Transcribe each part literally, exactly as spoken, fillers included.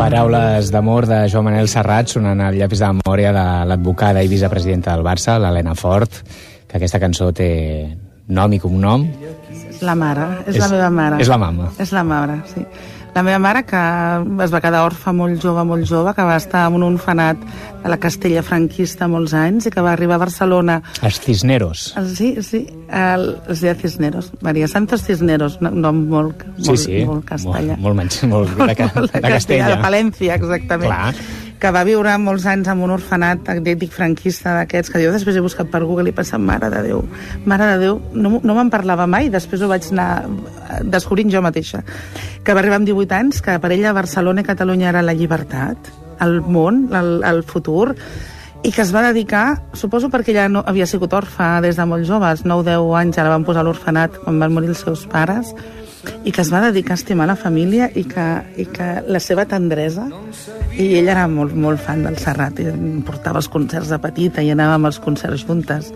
Paraules d'amor de Joan Manel Serrat sonant al llapis de memòria de l'advocada i vicepresidenta del Barça, l'Helena Fort, que aquesta cançó té nom i cognom. La mare, és, és la meva mare. És la mama. És la mare, sí. La meva mare, que es va quedar orfa molt jove, molt jove, que va estar en un orfenat de la Castella franquista molts anys i que va arribar a Barcelona... Els Cisneros. El, sí, sí, el, els de Cisneros. Maria Santos Cisneros, un nom molt, sí, molt, sí, molt castellà. Molt, molt, molt, molt de, de, de Castella. De Palència, exactament. Clar. Que va viure molts anys en un orfenat dic franquista d'aquests, que jo després he buscat per Google i he pensat, mare de Déu, mare de Déu, no, no me'n parlava mai, després ho vaig anar descobrint jo mateixa, que va arribar amb divuit anys, que per ella Barcelona i Catalunya era la llibertat, el món, el, el futur, i que es va dedicar, suposo perquè ella no, havia sigut orfa des de molt joves, nou o deu anys, ara van posar a l'orfenat quan van morir els seus pares, i que es va dedicar a estimar la família i que, i que la seva tendresa, i ella era molt, molt fan del Serrat i portava els concerts de petita i anàvem als concerts juntes,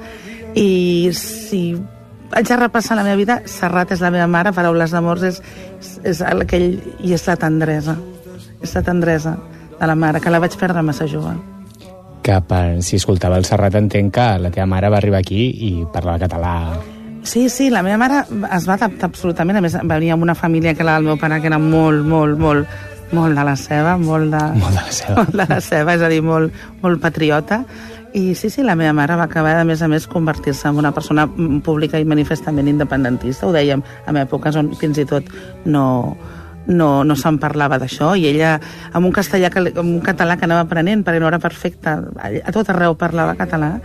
i si haig de repassar la meva vida, Serrat és la meva mare, Paraules d'amor és, és aquell, i és la tendresa és la tendresa de la mare, que la vaig perdre massa jove. Que per, si escoltava el Serrat entenc que la teva mare va arribar aquí i parlava català. Sí, sí, la meva mare es va adaptar absolutament. A més, venia amb una família que la del meu pare, que era molt, molt, molt, molt de la seva, molt de, molt de la seva, molt de la seva, és a dir, molt, molt patriota. I sí, sí, la meva mare va acabar, a més a més, convertir-se en una persona pública i manifestament independentista. Ho dèiem en èpoques on fins i tot no, no, no se'n parlava d'això, i ella, amb un castellà, amb un català que anava aprenent, perquè no era perfecte, a tot arreu parlava català,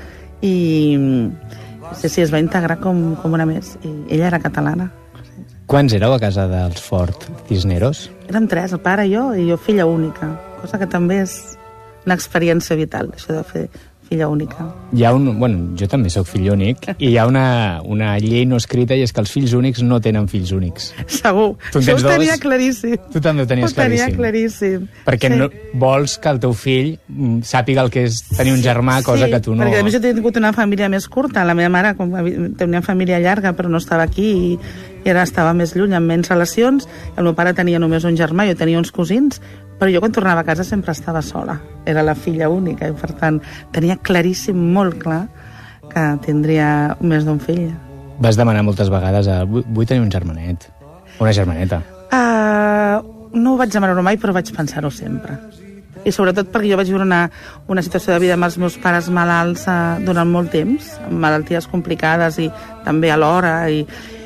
i... Sí, sí, es va integrar com, com una més. I ella era catalana. Quants éreu a casa dels Fort Cisneros? Érem tres, el pare, jo i jo filla única, cosa que també és una experiència vital, això de fer filla única. Hi ha un... Bueno, jo també sóc fill únic, i hi ha una, una llei no escrita, i és que els fills únics no tenen fills únics. Segur. Això ho tenia claríssim. Tu també ho tenies claríssim. Ho tenia claríssim. Perquè sí. No, vols que el teu fill sàpiga el que és tenir un germà, cosa sí, que tu no... perquè a més jo he tingut una família més curta. La meva mare tenia una família llarga, però no estava aquí, i, i ara estava més lluny, amb menys relacions. El meu pare tenia només un germà, jo tenia uns cosins, però jo quan tornava a casa sempre estava sola. Era la filla única i, per tant, tenia claríssim, molt clar, que tindria més d'un fill. Vas demanar moltes vegades a... Vull, vull tenir un germanet. Una germaneta. Uh, no ho vaig demanar mai, però vaig pensar-ho sempre. I sobretot perquè jo vaig viure una, una situació de vida amb els meus pares malalts uh, durant molt temps, amb malalties complicades i també alhora, i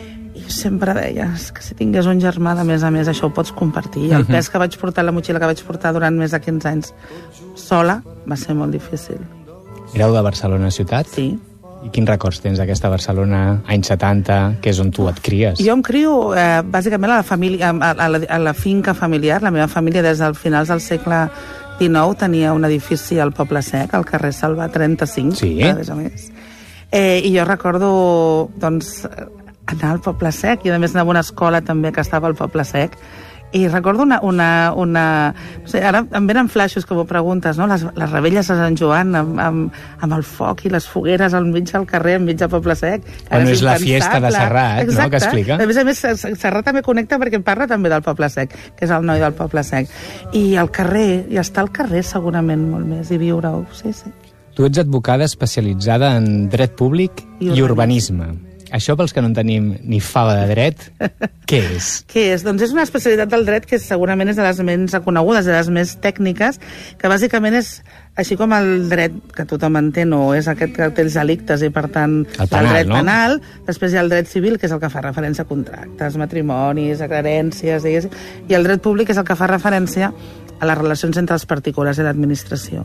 i sempre deies que si tingués un germà, de més a més, això ho pots compartir. I el pes que vaig portar, la motxilla que vaig portar durant més de quinze anys sola, va ser molt difícil. Éreu de Barcelona ciutat? Sí. I quins records tens d'aquesta Barcelona, anys setanta, que és on tu et cries? Jo em crio, eh, bàsicament, a la, família, a, a, la, a la finca familiar. La meva família, des del finals del segle dinou, tenia un edifici al Poble Sec, al carrer Salva trenta-cinc, sí. A més a més. Eh, I jo recordo, doncs, anar al Poble Sec, i a més anava a una escola també que estava al Poble Sec, i recordo una... una, una no sé, ara em venen flaixos que m'ho preguntes, no? Les, les rebelles a Sant Joan amb, amb, amb el foc i les fogueres al mig del carrer, enmig del Poble Sec. Bueno, és la fiesta de Serrat, exacte, no?, que explica. A més a més, Serrat també connecta perquè parla també del Poble Sec, que és el noi del Poble Sec. I al carrer, i estar al carrer segurament molt més, i viure-ho, sí, sí. Tu ets advocada especialitzada en dret públic i, i urbanisme. Això, pels que no en tenim ni fava de dret, què és? Què és? Doncs és una especialitat del dret que segurament és de les menys reconegudes, de les més tècniques, que bàsicament és, així com el dret que tothom entén, o és aquest que té els delictes i, per tant, el, penal, el dret no? penal, després hi ha el dret civil, que és el que fa referència a contractes, matrimonis, herències, diguéssim, i el dret públic és el que fa referència a les relacions entre els particulars i l'administració.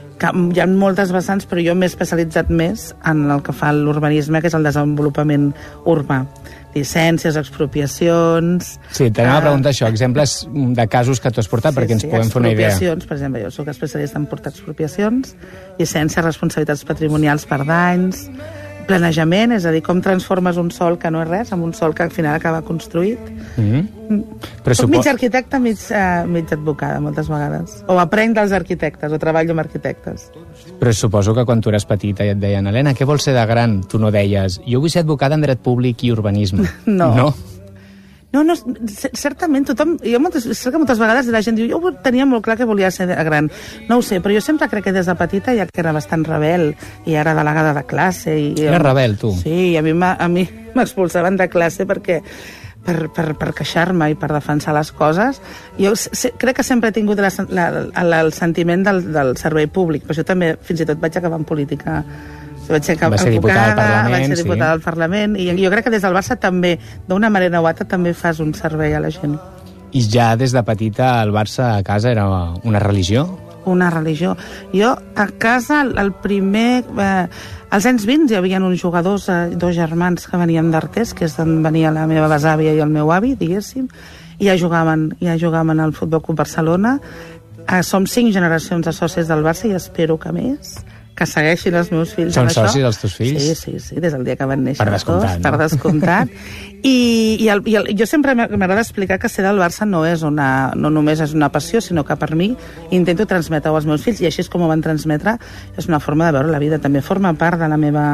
Hi ha moltes vessants, però jo m'he especialitzat més en el que fa l'urbanisme, que és el desenvolupament urbà. Llicències, expropiacions... Sí, t'anem a preguntar això, exemples de casos que tu has portat, sí, perquè ens sí, podem fer una idea. Expropiacions, per exemple, jo soc especialista en portar expropiacions, llicències, responsabilitats patrimonials per danys, planejament, és a dir, com transformes un sòl que no és res, amb un sòl que al final acaba construït. Mm-hmm. Però soc supos... mig arquitecte, mig, uh, mig advocada, moltes vegades. O aprenc dels arquitectes, o treballo amb arquitectes. Però suposo que quan tu eres petita i et deien, Helena, què vols ser de gran? Tu no deies, jo vull ser advocada en dret públic i urbanisme. No. No? No, no, certament, tothom... Jo moltes, sé que moltes vegades la gent diu jo tenia molt clar que volia ser gran. No ho sé, però jo sempre crec que des de petita, ja que era bastant rebel, i era delegada de classe... I, Era rebel, tu? Sí, a mi m'expulsaven de classe perquè per, per, per queixar-me i per defensar les coses. Jo se, crec que sempre he tingut la, la, la, el sentiment del, del servei públic, però jo també fins i tot vaig acabar en política. Vaig ser, va ser diputada al Parlament, vaig ser diputada sí. al Parlament, i jo crec que des del Barça també, d'una manera o altra, també fas un servei a la gent. I ja des de petita el Barça a casa era una religió? Una religió. Jo a casa, el primer... Eh, als anys vint hi havia uns jugadors, eh, dos germans que venien d'Artés, que és d'on venia la meva besàvia i el meu avi, diguéssim, i ja jugaven, ja jugaven al Futbol Club Barcelona. Eh, som cinc generacions de socis del Barça i espero que més... que segueixin els meus fills Són en això. socis els teus fills? Sí, sí, sí, des del dia que van néixer. Per descomptat, tots, per descomptat. I, i, el, i el, jo sempre m'agrada explicar que ser del Barça no és una, no només és una passió, sinó que per mi intento transmetre-ho als meus fills, i així és com ho van transmetre, és una forma de veure la vida. També forma part de la meva...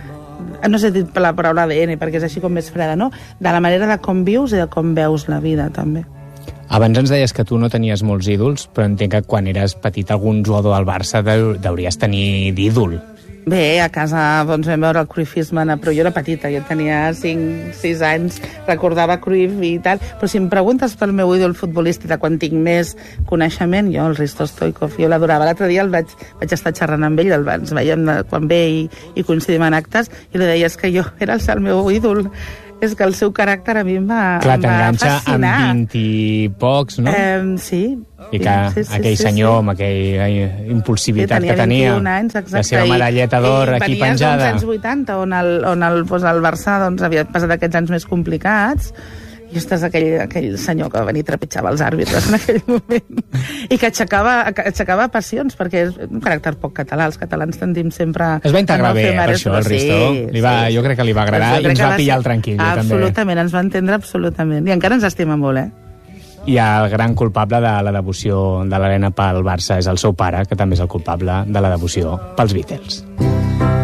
No sé dir la paraula A D N, perquè és així com més freda, no? De la manera de com vius i de com veus la vida, també. Abans ens deies que tu no tenies molts ídols, però entenc que quan eres petit algun jugador del Barça deuries tenir d'ídol. Bé, a casa doncs, vam veure el cruifisme, però jo era petita, jo tenia cinc sis anys, recordava Cruyff i tal, però si em preguntes pel meu ídol futbolista de quan tinc més coneixement, jo, el Risto Stoichkov, jo l'adorava. L'altre dia el vaig, vaig estar xerrant amb ell, el, ens veiem quan ve i, i coincidim en actes, i li deies que jo era el, el meu ídol. És que el seu caràcter a mi em va, Clar, em va t'enganxa fascinar. amb vint i pocs, no? Eh, sí. I que sí, sí, aquell sí, senyor sí. amb aquella impulsivitat sí, que tenia, vint-i-un anys, exacte, la seva medalleta d'or aquí penjada. Venies dels anys vuitanta, on el, on el, doncs el Barça doncs, havia passat aquests anys més complicats, i estàs aquell, aquell senyor que va venir i trepitjava els àrbitres en aquell moment, i que aixecava, aixecava passions, perquè és un caràcter poc català. Els catalans tendim sempre... Es va integrar no bé, per això, el Risto. Sí, li va, sí, jo crec que li va agradar i ens va pillar el tranquil. Absolutament, ens va entendre absolutament. I encara ens estima molt, eh? I el gran culpable de la devoció de l'Helena pel Barça és el seu pare, que també és el culpable de la devoció pels Beatles.